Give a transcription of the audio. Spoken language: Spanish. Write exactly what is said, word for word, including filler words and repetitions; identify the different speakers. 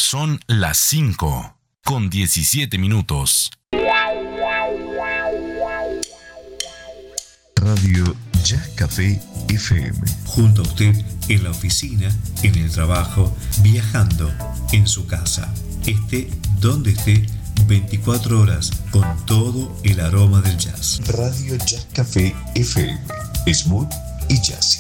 Speaker 1: Son las cinco con diecisiete minutos.
Speaker 2: Radio Jazz Café F M.
Speaker 3: Junto a usted en la oficina, en el trabajo, viajando, en su casa. Esté donde esté, veinticuatro horas con todo el aroma del jazz.
Speaker 2: Radio Jazz Café F M. Smooth y jazz.